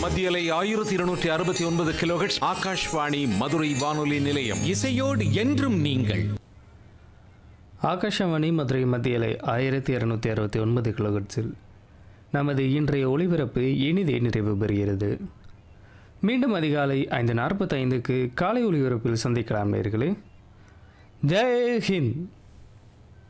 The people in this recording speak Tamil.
மத்தியலை 1269 கிலோஹெர்ட்ஸ் ஆகாஷ்வாணி மதுரை வானொலி நிலையம். இசையோடு என்றும் நீங்கள். ஆகாஷவாணி மதுரை மத்தியலை 1269 கிலோஹெர்ட்ஸில் நமது இன்றைய ஒளிபரப்பு இனிதே நிறைவு பெறுகிறது. மீண்டும் அதிகாலை 5:45 காலை ஒளிபரப்பில் சந்திக்கலாம் நேயர்களே. ஜெய் ஹிந்த்.